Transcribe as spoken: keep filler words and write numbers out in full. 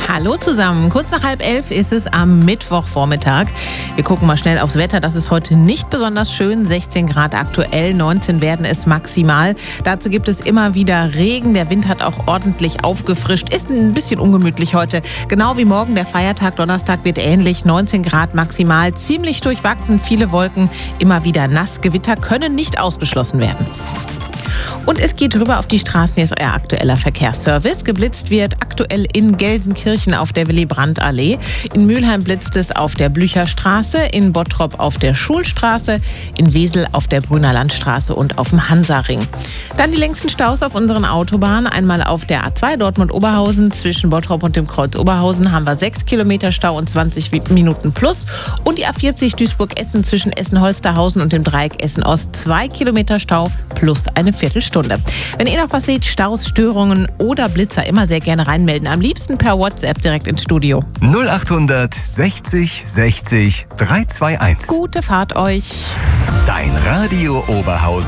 Hallo zusammen, kurz nach halb elf ist es am Mittwochvormittag. Wir gucken mal schnell aufs Wetter, das ist heute nicht besonders schön. sechzehn Grad aktuell, neunzehn werden es maximal. Dazu gibt es immer wieder Regen, der Wind hat auch ordentlich aufgefrischt. Ist ein bisschen ungemütlich heute, genau wie morgen. Der Feiertag Donnerstag wird ähnlich, neunzehn Grad maximal, ziemlich durchwachsen, viele Wolken, immer wieder nass. Gewitter können nicht ausgeschlossen werden. Und es geht rüber auf die Straßen. Hier ist euer aktueller Verkehrsservice. Geblitzt wird aktuell in Gelsenkirchen auf der Willy-Brandt-Allee. In Mülheim blitzt es auf der Blücherstraße, in Bottrop auf der Schulstraße, in Wesel auf der Brüner Landstraße und auf dem Hansaring. Dann die längsten Staus auf unseren Autobahnen. Einmal auf der A zwei Dortmund-Oberhausen. Zwischen Bottrop und dem Kreuz Oberhausen haben wir sechs Kilometer Stau und zwanzig Minuten plus. Und die A vierzig Duisburg-Essen zwischen Essen-Holsterhausen und dem Dreieck Essen-Ost. zwei Kilometer Stau plus eine Viertelstunde. Wenn ihr noch was seht, Staus, Störungen oder Blitzer, immer sehr gerne reinmelden. Am liebsten per WhatsApp direkt ins Studio. null achthundert sechzig sechzig drei zwei eins. Gute Fahrt euch. Dein Radio Oberhausen.